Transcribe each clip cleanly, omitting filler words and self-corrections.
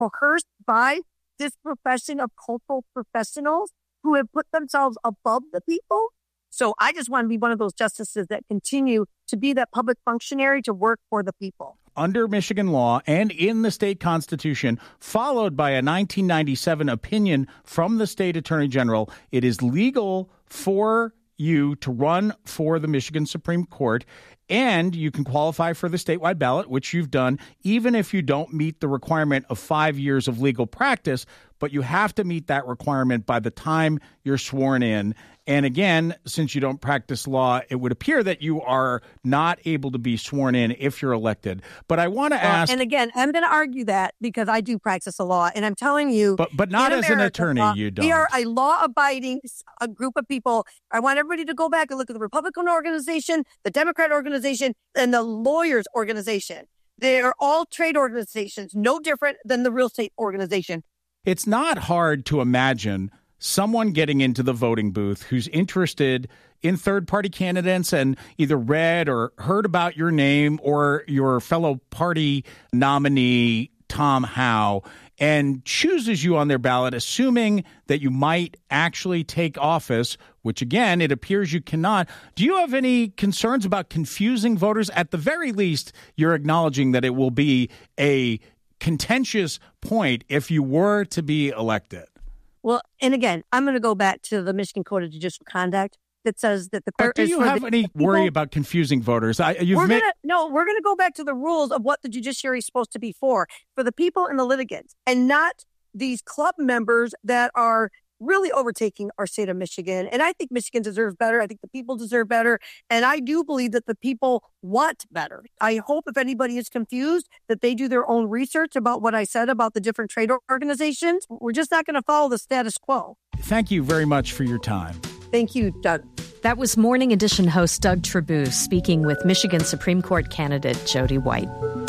coerced by this profession of cultural professionals who have put themselves above the people. So I just want to be one of those justices that continue to be that public functionary to work for the people. Under Michigan law and in the state constitution, followed by a 1997 opinion from the state attorney general, it is legal for you to run for the Michigan Supreme Court, and you can qualify for the statewide ballot, which you've done, even if you don't meet the requirement of 5 years of legal practice, but you have to meet that requirement by the time you're sworn in. And again, since you don't practice law, it would appear that you are not able to be sworn in if you're elected. But I want to ask... And again, I'm going to argue that because I do practice the law. And I'm telling you... But not as an attorney, you don't. We are a law-abiding a group of people. I want everybody to go back and look at the Republican organization, the Democrat organization, and the lawyers organization. They are all trade organizations, no different than the real estate organization. It's not hard to imagine someone getting into the voting booth who's interested in third-party candidates and either read or heard about your name or your fellow party nominee, Tom Howe, and chooses you on their ballot, assuming that you might actually take office, which, again, it appears you cannot. Do you have any concerns about confusing voters? At the very least, you're acknowledging that it will be a contentious point if you were to be elected. Well, and again, I'm going to go back to the Michigan Code of Judicial Conduct that says that the court. But do you have any worry about confusing voters? We're going to go back to the rules of what the judiciary is supposed to be for the people and the litigants, and not these club members that are really overtaking our state of Michigan. And I think Michigan deserves better. I think the people deserve better. And I do believe that the people want better. I hope if anybody is confused that they do their own research about what I said about the different trade organizations. We're just not going to follow the status quo. Thank you very much for your time. Thank you, Doug. That was Morning Edition host Doug Trabue speaking with Michigan Supreme Court candidate Jody White.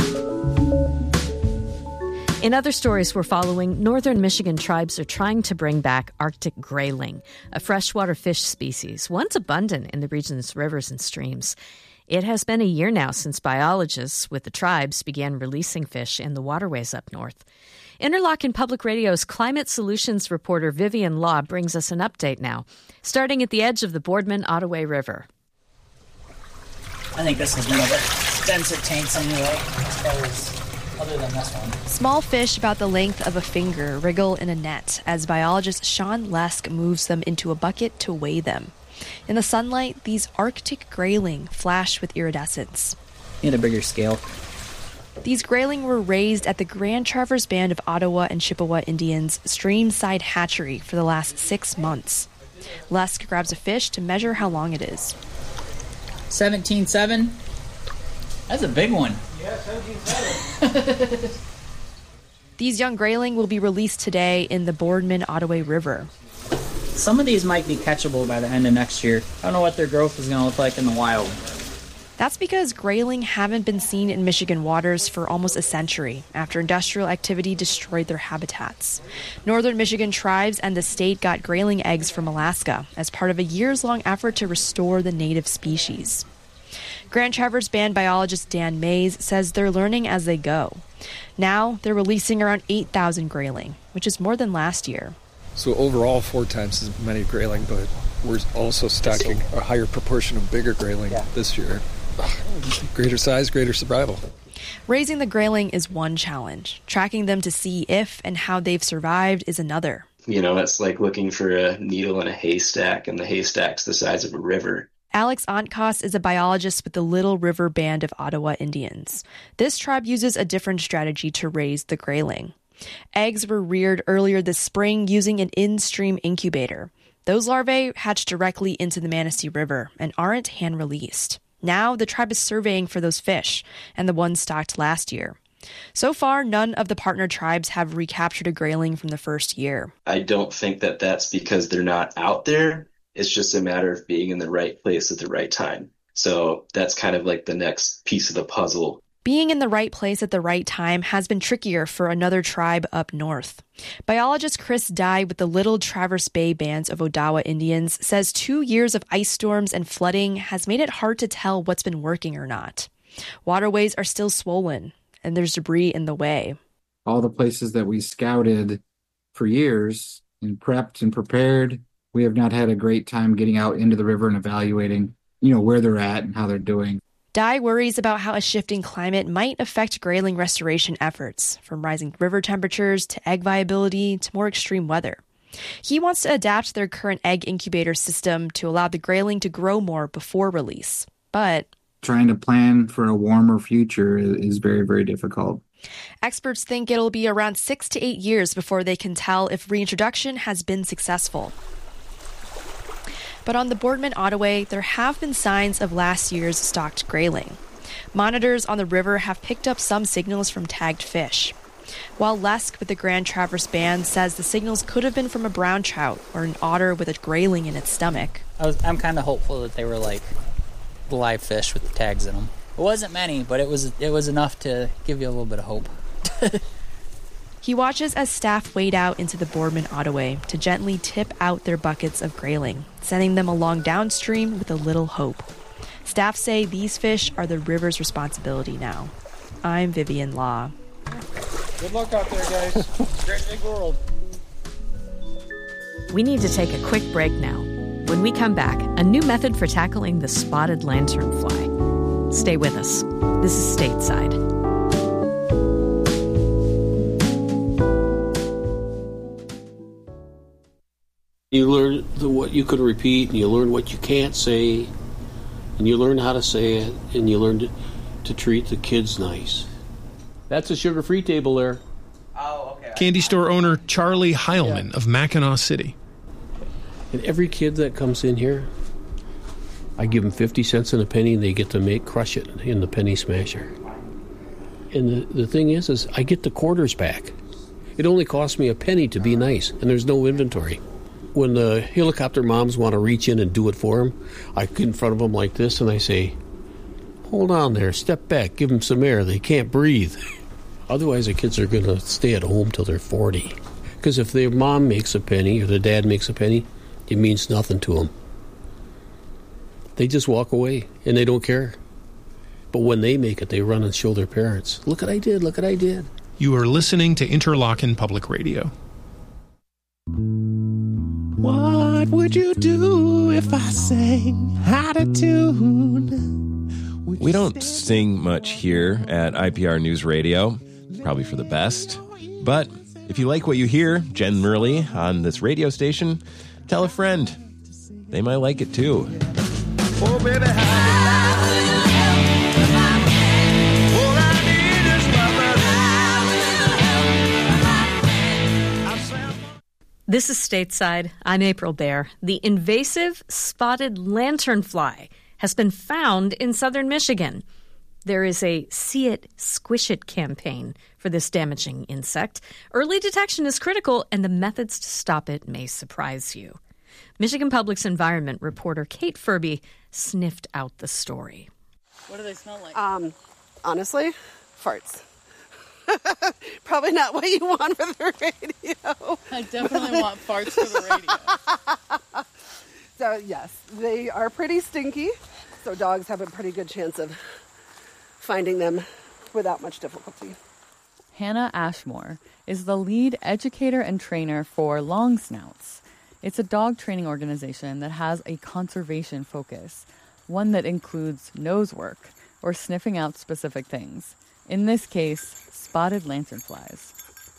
In other stories we're following, northern Michigan tribes are trying to bring back Arctic grayling, a freshwater fish species once abundant in the region's rivers and streams. It has been a year now since biologists with the tribes began releasing fish in the waterways up north. Interlochen Public Radio's Climate Solutions reporter Vivian Law brings us an update now, starting at the edge of the Boardman-Ottaway River. I think this is one of the denser tanks anyway, as far as other than this one. Small fish about the length of a finger wriggle in a net as biologist Sean Lesk moves them into a bucket to weigh them. In the sunlight, these Arctic grayling flash with iridescence. Need a bigger scale. These grayling were raised at the Grand Traverse Band of Ottawa and Chippewa Indians Streamside Hatchery for the last 6 months. Lesk grabs a fish to measure how long it is. 17.7. That's a big one. Yeah, 17.7. These young grayling will be released today in the Boardman-Ottaway River. Some of these might be catchable by the end of next year. I don't know what their growth is going to look like in the wild. That's because grayling haven't been seen in Michigan waters for almost a century after industrial activity destroyed their habitats. Northern Michigan tribes and the state got grayling eggs from Alaska as part of a years-long effort to restore the native species. Grand Traverse Band biologist Dan Mays says they're learning as they go. Now they're releasing around 8,000 grayling, which is more than last year. So overall, 4 times as many grayling, but we're also stocking a higher proportion of bigger grayling this year. Greater size, greater survival. Raising the grayling is one challenge. Tracking them to see if and how they've survived is another. You know, it's like looking for a needle in a haystack, and the haystack's the size of a river. Alex Ontkos is a biologist with the Little River Band of Ottawa Indians. This tribe uses a different strategy to raise the grayling. Eggs were reared earlier this spring using an in-stream incubator. Those larvae hatch directly into the Manistee River and aren't hand-released. Now the tribe is surveying for those fish and the ones stocked last year. So far, none of the partner tribes have recaptured a grayling from the first year. I don't think that that's because they're not out there. It's just a matter of being in the right place at the right time. So that's kind of like the next piece of the puzzle. Being in the right place at the right time has been trickier for another tribe up north. Biologist Chris Dye with the Little Traverse Bay Bands of Odawa Indians says 2 years of ice storms and flooding has made it hard to tell what's been working or not. Waterways are still swollen, and there's debris in the way. all the places that we scouted for years and prepped and prepared, we have not had a great time getting out into the river and evaluating, where they're at and how they're doing. Dye worries about how a shifting climate might affect grayling restoration efforts, from rising river temperatures to egg viability to more extreme weather. He wants to adapt their current egg incubator system to allow the grayling to grow more before release. But trying to plan for a warmer future is very, very difficult. Experts think it'll be around 6 to 8 years before they can tell if reintroduction has been successful. But on the Boardman Ottaway, there have been signs of last year's stocked grayling. Monitors on the river have picked up some signals from tagged fish, while Lesk with the Grand Traverse Band says the signals could have been from a brown trout or an otter with a grayling in its stomach. I'm kind of hopeful that they were like live fish with the tags in them. It wasn't many, but it was enough to give you a little bit of hope. He watches as staff wade out into the Boardman Ottaway to gently tip out their buckets of grayling, sending them along downstream with a little hope. Staff say these fish are the river's responsibility now. I'm Vivian Law. Good luck out there, guys. Great big world. We need to take a quick break now. When we come back, a new method for tackling the spotted lanternfly. Stay with us. This is Stateside. You learn what you could repeat, and you learn what you can't say, and you learn how to say it, and you learn to treat the kids nice. That's a sugar-free table there. Oh, okay. Candy store owner Charlie Heilman of Mackinac City. And every kid that comes in here, I give them 50 cents and a penny, and they get to crush it in the penny smasher. And the thing is I get the quarters back. It only costs me a penny to be nice, and there's no inventory. When the helicopter moms want to reach in and do it for them, I get in front of them like this, and I say, hold on there, step back, give them some air. They can't breathe. Otherwise, the kids are going to stay at home till they're 40. Because if their mom makes a penny or their dad makes a penny, it means nothing to them. They just walk away, and they don't care. But when they make it, they run and show their parents. Look what I did, look what I did. You are listening to Interlochen Public Radio. What would you do if I sang out of tune? We don't sing much here at IPR News Radio, probably for the best. But if you like what you hear generally on this radio station, tell a friend. They might like it too. Oh, baby, This is Stateside. I'm April Baer. The invasive spotted lanternfly has been found in southern Michigan. There is a See It, Squish It campaign for this damaging insect. Early detection is critical, and the methods to stop it may surprise you. Michigan Public's environment reporter Kate Furby sniffed out the story. What do they smell like? Honestly, farts. Probably not what you want for the radio. I definitely want farts for the radio. So, yes, they are pretty stinky. So dogs have a pretty good chance of finding them without much difficulty. Hannah Ashmore is the lead educator and trainer for Long Snouts. It's a dog training organization that has a conservation focus, one that includes nose work or sniffing out specific things. In this case, spotted lanternflies.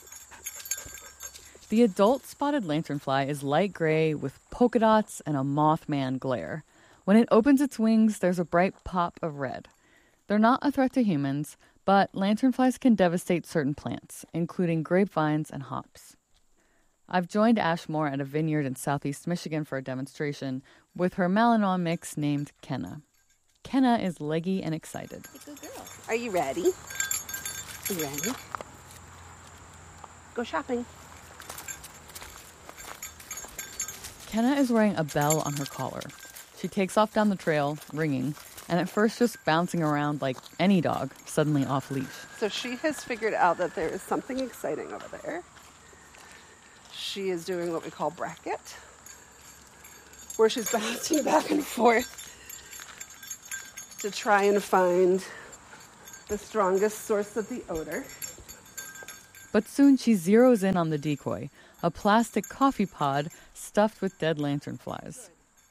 The adult spotted lanternfly is light gray with polka dots and a Mothman glare. When it opens its wings, there's a bright pop of red. They're not a threat to humans, but lanternflies can devastate certain plants, including grapevines and hops. I've joined Ashmore at a vineyard in southeast Michigan for a demonstration with her Malinois mix named Kenna. Kenna is leggy and excited. Good girl. Are you ready? Are you ready? Go shopping. Kenna is wearing a bell on her collar. She takes off down the trail, ringing, and at first just bouncing around like any dog, suddenly off leash. So she has figured out that there is something exciting over there. She is doing what we call bracket, where she's bouncing back and forth to try and find the strongest source of the odor. But soon she zeroes in on the decoy, a plastic coffee pod stuffed with dead lanternflies.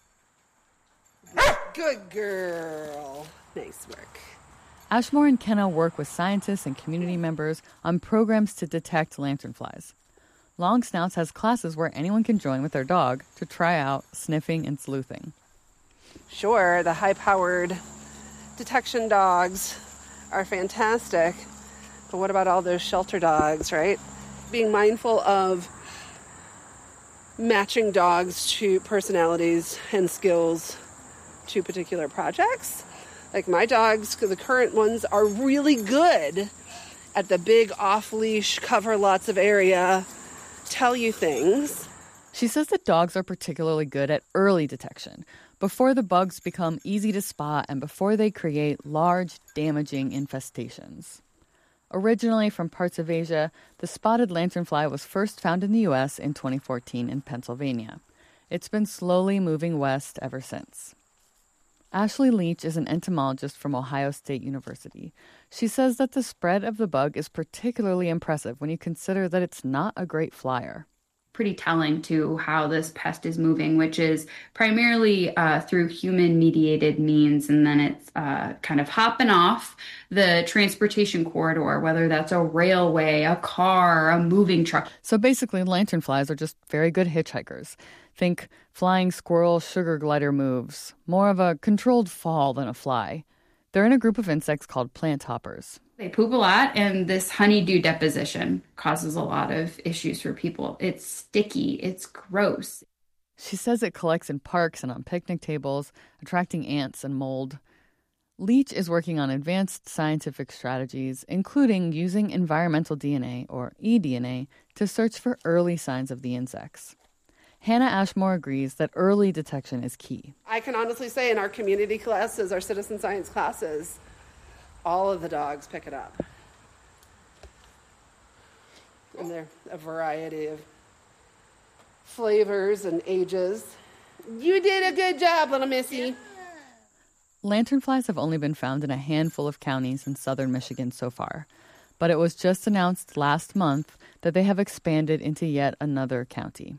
Good girl. Nice work. Ashmore and Kenna work with scientists and community members on programs to detect lanternflies. Long Snouts has classes where anyone can join with their dog to try out sniffing and sleuthing. Sure, the high-powered detection dogs are fantastic, but what about all those shelter dogs, right? Being mindful of matching dogs to personalities and skills to particular projects. Like my dogs, the current ones, are really good at the big off-leash, cover lots of area, tell you things. She says that dogs are particularly good at early detection, before the bugs become easy to spot and before they create large, damaging infestations. Originally from parts of Asia, the spotted lanternfly was first found in the U.S. in 2014 in Pennsylvania. It's been slowly moving west ever since. Ashley Leach is an entomologist from Ohio State University. She says that the spread of the bug is particularly impressive when you consider that it's not a great flyer. Pretty telling to how this pest is moving, which is primarily through human-mediated means, and then it's kind of hopping off the transportation corridor, whether that's a railway, a car, a moving truck. So basically, lanternflies are just very good hitchhikers. Think flying squirrel sugar glider moves, more of a controlled fall than a fly. They're in a group of insects called plant hoppers. They poop a lot, and this honeydew deposition causes a lot of issues for people. It's sticky, it's gross. She says it collects in parks and on picnic tables, attracting ants and mold. Leach is working on advanced scientific strategies, including using environmental DNA, or eDNA, to search for early signs of the insects. Hannah Ashmore agrees that early detection is key. I can honestly say in our community classes, our citizen science classes, all of the dogs pick it up. And they're a variety of flavors and ages. You did a good job, little missy. Lanternflies have only been found in a handful of counties in southern Michigan so far, but it was just announced last month that they have expanded into yet another county.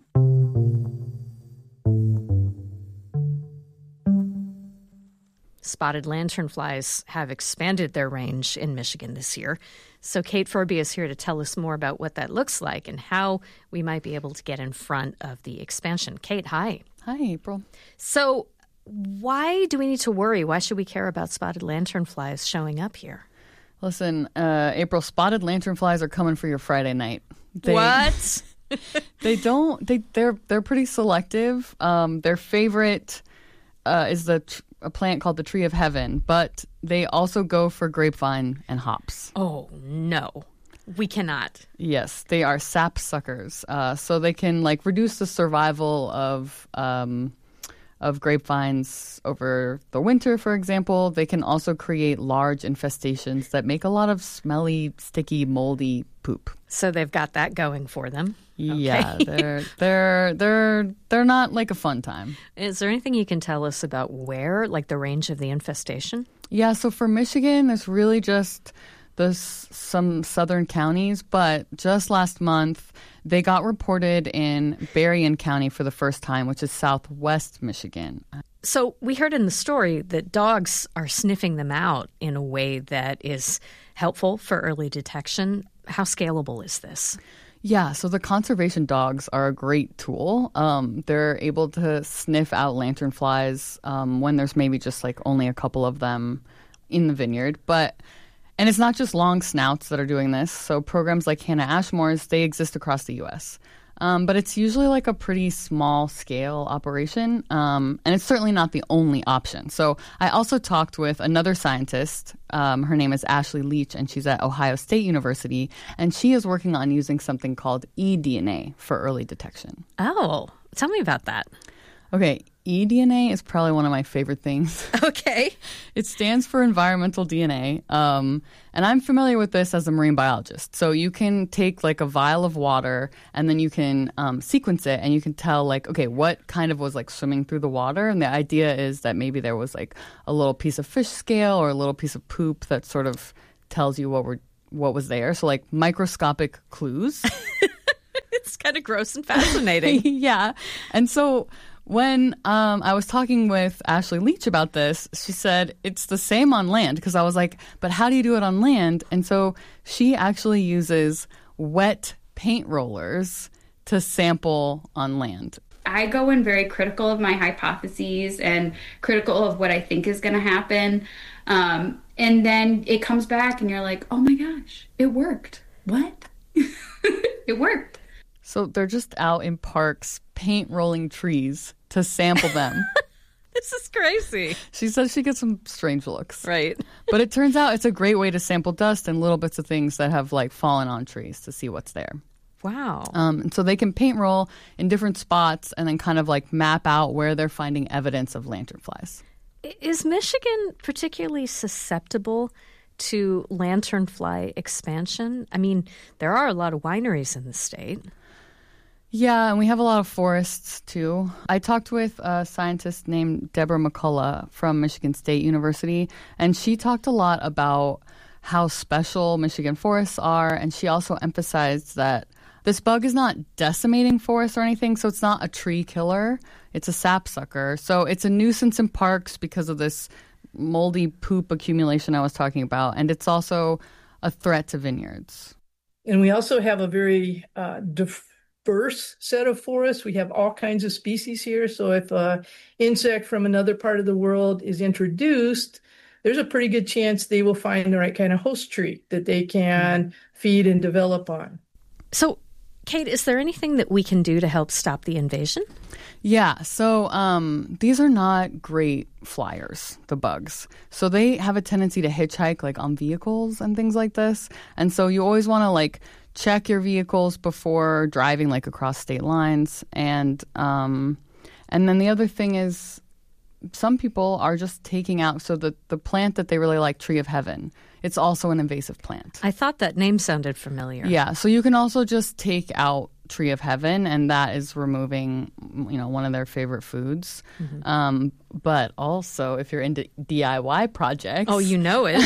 Spotted lanternflies have expanded their range in Michigan this year. So Kate Forby is here to tell us more about what that looks like and how we might be able to get in front of the expansion. Kate, hi. Hi, April. So why do we need to worry? Why should we care about spotted lanternflies showing up here? Listen, April, spotted lanternflies are coming for your Friday night. What? They're pretty selective. Their favorite is a plant called the tree of heaven, but they also go for grapevine and hops. Oh, no. We cannot. Yes, they are sap suckers. So they can reduce the survival of grapevines over the winter, for example. They can also create large infestations that make a lot of smelly, sticky, moldy poop. So they've got that going for them. Yeah, they're not like a fun time. Is there anything you can tell us about where, the range of the infestation? Yeah, so for Michigan, there's really just some southern counties, but just last month, they got reported in Berrien County for the first time, which is southwest Michigan. So we heard in the story that dogs are sniffing them out in a way that is helpful for early detection. How scalable is this? Yeah, so the conservation dogs are a great tool. They're able to sniff out lanternflies when there's maybe just only a couple of them in the vineyard. And it's not just Long Snouts that are doing this. So programs like Hannah Ashmore's, they exist across the U.S. But it's usually a pretty small scale operation. And it's certainly not the only option. So I also talked with another scientist. Her name is Ashley Leach, and she's at Ohio State University. And she is working on using something called eDNA for early detection. Oh, tell me about that. Okay, eDNA is probably one of my favorite things. Okay. It stands for environmental DNA, and I'm familiar with this as a marine biologist. So you can take a vial of water, and then you can sequence it, and you can tell okay, what kind of was swimming through the water. And the idea is that maybe there was a little piece of fish scale or a little piece of poop that sort of tells you what what was there. So like microscopic clues. It's kind of gross and fascinating. Yeah. And so when I was talking with Ashley Leach about this, she said it's the same on land, because I was like, but how do you do it on land? And so she actually uses wet paint rollers to sample on land. I go in very critical of my hypotheses and critical of what I think is going to happen. And then it comes back and you're like, oh my gosh, it worked. What? It worked. So they're just out in parks paint rolling trees to sample them. This is crazy. She says she gets some strange looks. Right. But it turns out it's a great way to sample dust and little bits of things that have like fallen on trees to see what's there. Wow. And so they can paint roll in different spots and then kind of like map out where they're finding evidence of lanternflies. Is Michigan particularly susceptible to lanternfly expansion? I mean, there are a lot of wineries in the state. Yeah, and we have a lot of forests, too. I talked with a scientist named Deborah McCullough from Michigan State University, and she talked a lot about how special Michigan forests are, and she also emphasized that this bug is not decimating forests or anything, so it's not a tree killer. It's a sapsucker. So it's a nuisance in parks because of this moldy poop accumulation I was talking about, and it's also a threat to vineyards. And we also have a very diverse set of forests. We have all kinds of species here. So if an insect from another part of the world is introduced, there's a pretty good chance they will find the right kind of host tree that they can feed and develop on. So, Kate, is there anything that we can do to help stop the invasion? Yeah, so these are not great flyers, the bugs. So they have a tendency to hitchhike like on vehicles and things like this. And so you always want to like check your vehicles before driving like across state lines. And then the other thing is some people are just taking out, so the plant that they really like, Tree of Heaven, it's also an invasive plant. I thought that name sounded familiar. Yeah, so you can also just take out Tree of Heaven, and that is removing, one of their favorite foods. Mm-hmm. But also, if you're into DIY projects, oh, you know it.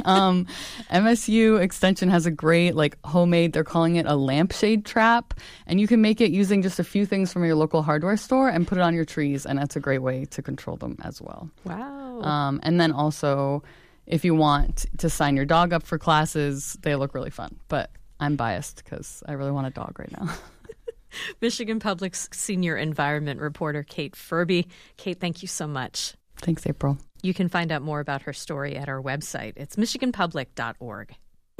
MSU Extension has a great homemade. They're calling it a lampshade trap, and you can make it using just a few things from your local hardware store and put it on your trees, and that's a great way to control them as well. Wow. And then also, if you want to sign your dog up for classes, they look really fun, but I'm biased because I really want a dog right now. Michigan Public's senior environment reporter, Kate Furby. Kate, thank you so much. Thanks, April. You can find out more about her story at our website. It's michiganpublic.org.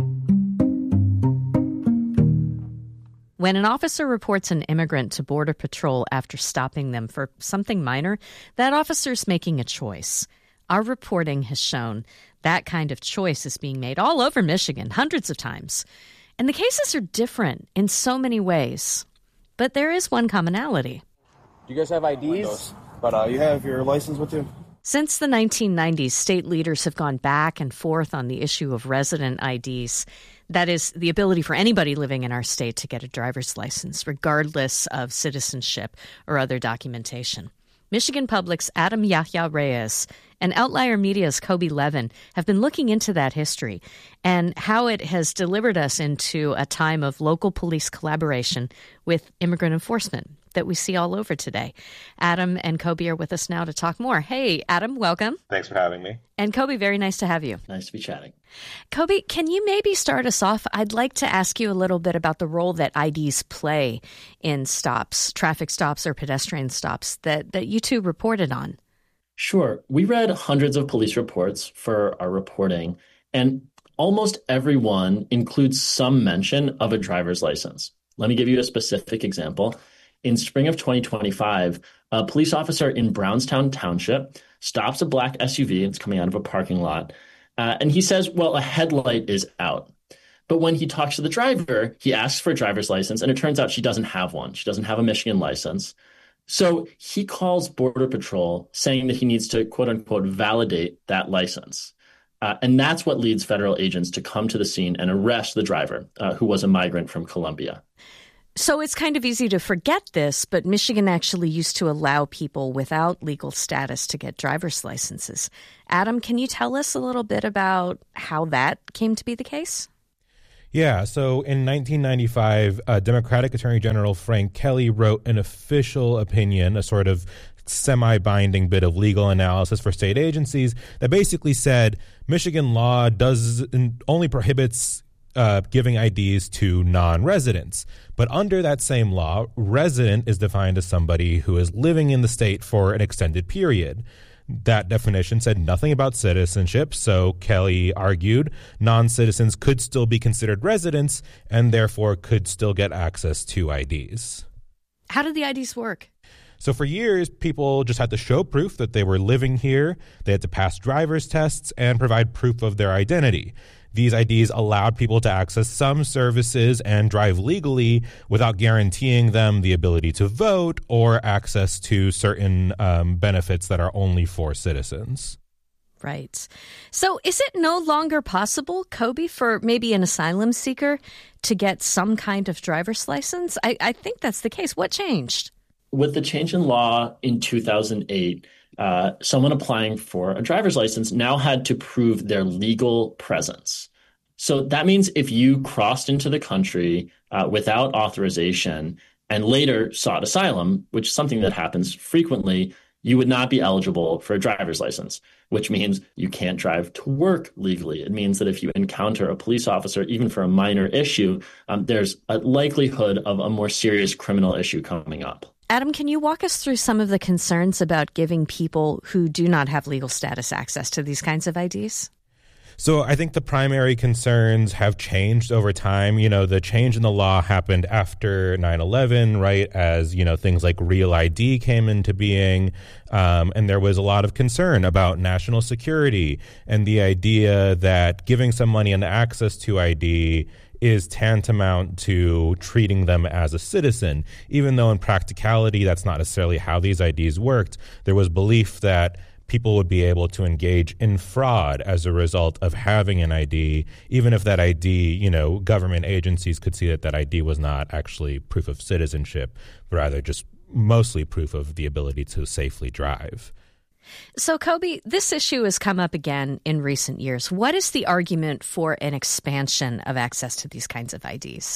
When an officer reports an immigrant to Border Patrol after stopping them for something minor, that officer's making a choice. Our reporting has shown that kind of choice is being made all over Michigan, hundreds of times. And the cases are different in so many ways. But there is one commonality. Do you guys have IDs? But you have your license with you? Since the 1990s, state leaders have gone back and forth on the issue of resident IDs. That is, the ability for anybody living in our state to get a driver's license, regardless of citizenship or other documentation. Michigan Public's Adam Yahya Reyes and Outlier Media's Kobe Levin have been looking into that history and how it has delivered us into a time of local police collaboration with immigrant enforcement that we see all over today. Adam and Kobe are with us now to talk more. Hey, Adam, welcome. Thanks for having me. And Kobe, very nice to have you. Nice to be chatting. Kobe, can you maybe start us off? I'd like to ask you a little bit about the role that IDs play in stops, traffic stops or pedestrian stops that you two reported on. Sure. We read hundreds of police reports for our reporting, and almost every one includes some mention of a driver's license. Let me give you a specific example. In spring of 2025, a police officer in Brownstown Township stops a black SUV. It's coming out of a parking lot. And he says, well, a headlight is out. But when he talks to the driver, he asks for a driver's license, and it turns out she doesn't have one. She doesn't have a Michigan license. So he calls Border Patrol saying that he needs to, quote unquote, validate that license. And that's what leads federal agents to come to the scene and arrest the driver, who was a migrant from Colombia. So it's kind of easy to forget this, but Michigan actually used to allow people without legal status to get driver's licenses. Adam, can you tell us a little bit about how that came to be the case? Yeah, so in 1995, Democratic Attorney General Frank Kelly wrote an official opinion, a sort of semi-binding bit of legal analysis for state agencies that basically said Michigan law only prohibits giving IDs to non-residents. But under that same law, resident is defined as somebody who is living in the state for an extended period. That definition said nothing about citizenship, so Kelly argued non-citizens could still be considered residents and therefore could still get access to IDs. How did the IDs work? So for years, people just had to show proof that they were living here. They had to pass driver's tests and provide proof of their identity. These IDs allowed people to access some services and drive legally without guaranteeing them the ability to vote or access to certain benefits that are only for citizens. Right. So is it no longer possible, Kobe, for maybe an asylum seeker to get some kind of driver's license? I think that's the case. What changed? With the change in law in 2008, someone applying for a driver's license now had to prove their legal presence. So that means if you crossed into the country without authorization and later sought asylum, which is something that happens frequently, you would not be eligible for a driver's license, which means you can't drive to work legally. It means that if you encounter a police officer, even for a minor issue, there's a likelihood of a more serious criminal issue coming up. Adam, can you walk us through some of the concerns about giving people who do not have legal status access to these kinds of IDs? So I think the primary concerns have changed over time. You know, the change in the law happened after 9/11, right, as, you know, things like Real ID came into being. And there was a lot of concern about national security and the idea that giving somebody an access to ID is tantamount to treating them as a citizen, even though in practicality that's not necessarily how these IDs worked. There was belief that people would be able to engage in fraud as a result of having an ID, even if that ID, you know, government agencies could see that that ID was not actually proof of citizenship, but rather just mostly proof of the ability to safely drive. So, Kobe, this issue has come up again in recent years. What is the argument for an expansion of access to these kinds of IDs?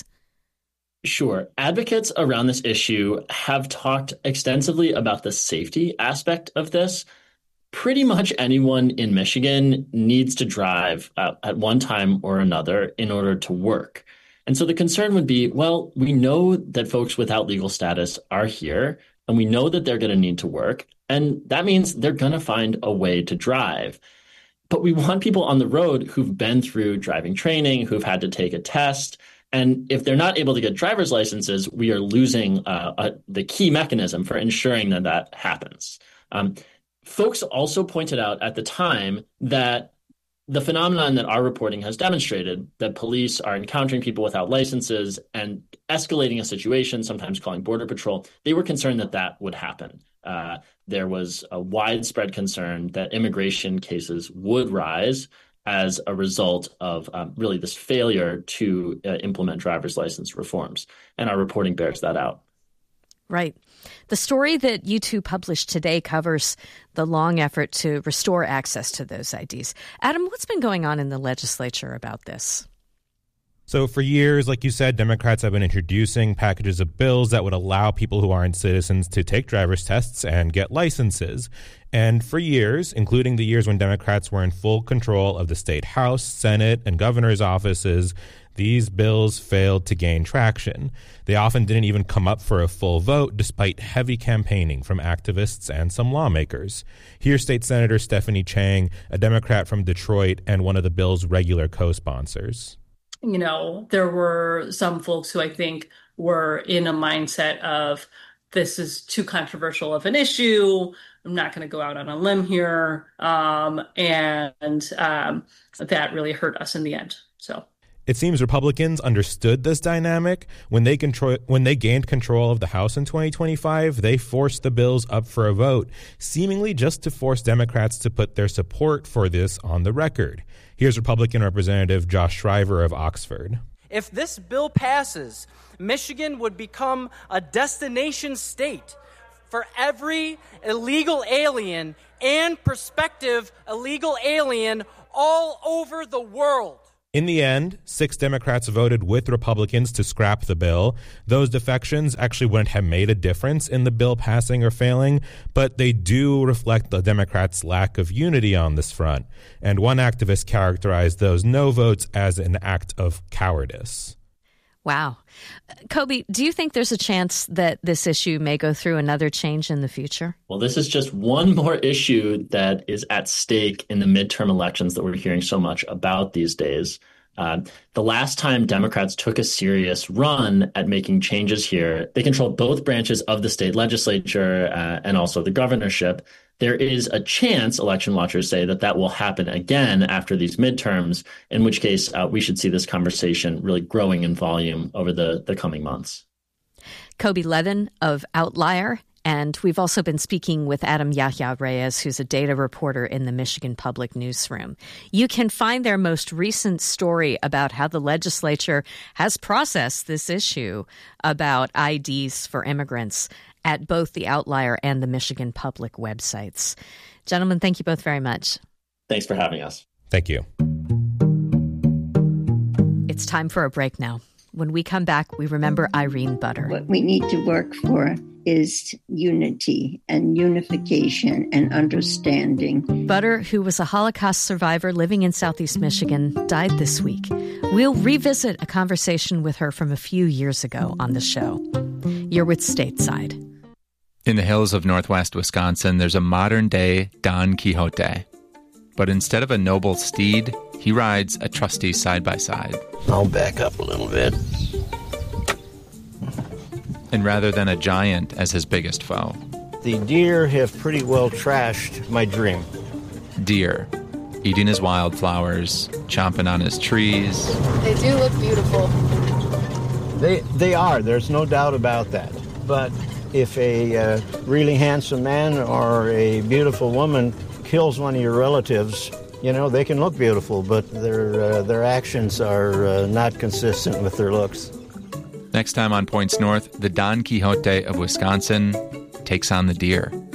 Sure. Advocates around this issue have talked extensively about the safety aspect of this. Pretty much anyone in Michigan needs to drive at one time or another in order to work. And so the concern would be, well, we know that folks without legal status are here, and we know that they're going to need to work. And that means they're going to find a way to drive. But we want people on the road who've been through driving training, who've had to take a test. And if they're not able to get driver's licenses, we are losing the key mechanism for ensuring that that happens. Folks also pointed out at the time that the phenomenon that our reporting has demonstrated, that police are encountering people without licenses and escalating a situation, sometimes calling Border Patrol, they were concerned that that would happen. There was a widespread concern that immigration cases would rise as a result of really this failure to implement driver's license reforms. And our reporting bears that out. Right. The story that you two published today covers the long effort to restore access to those IDs. Adam, what's been going on in the legislature about this? So for years, like you said, Democrats have been introducing packages of bills that would allow people who aren't citizens to take driver's tests and get licenses. And for years, including the years when Democrats were in full control of the state House, Senate, and governor's offices, these bills failed to gain traction. They often didn't even come up for a full vote, despite heavy campaigning from activists and some lawmakers. Here's State Senator Stephanie Chang, a Democrat from Detroit and one of the bill's regular co-sponsors. You know, there were some folks who I think were in a mindset of, this is too controversial of an issue. I'm not going to go out on a limb here. And that really hurt us in the end. So it seems Republicans understood this dynamic. When they gained control of the House in 2025, they forced the bills up for a vote, seemingly just to force Democrats to put their support for this on the record. Here's Republican Representative Josh Shriver of Oxford. If this bill passes, Michigan would become a destination state for every illegal alien and prospective illegal alien all over the world. In the end, 6 Democrats voted with Republicans to scrap the bill. Those defections actually wouldn't have made a difference in the bill passing or failing, but they do reflect the Democrats' lack of unity on this front. And one activist characterized those no votes as an act of cowardice. Wow. Kobe, do you think there's a chance that this issue may go through another change in the future? Well, this is just one more issue that is at stake in the midterm elections that we're hearing so much about these days. The last time Democrats took a serious run at making changes here, they controlled both branches of the state legislature and also the governorship. There is a chance, election watchers say, that will happen again after these midterms, in which case we should see this conversation really growing in volume over the coming months. Kobe Levin of Outlier. And we've also been speaking with Adam Yahya Reyes, who's a data reporter in the Michigan Public Newsroom. You can find their most recent story about how the legislature has processed this issue about IDs for immigrants at both the Outlier and the Michigan Public websites. Gentlemen, thank you both very much. Thanks for having us. Thank you. It's time for a break now. When we come back, we remember Irene Butter. What we need to work for is unity and unification and understanding. Butter, who was a Holocaust survivor living in Southeast Michigan, died this week. We'll revisit a conversation with her from a few years ago on the show. You're with Stateside. In the hills of northwest Wisconsin, there's a modern-day Don Quixote. But instead of a noble steed, he rides a trusty side-by-side. I'll back up a little bit. And rather than a giant as his biggest foe, the deer have pretty well trashed my dream. Deer, eating his wildflowers, chomping on his trees. They do look beautiful. They are, there's no doubt about that. But if a really handsome man or a beautiful woman kills one of your relatives, you know, they can look beautiful, but their actions are not consistent with their looks. Next time on Points North, the Don Quixote of Wisconsin takes on the deer.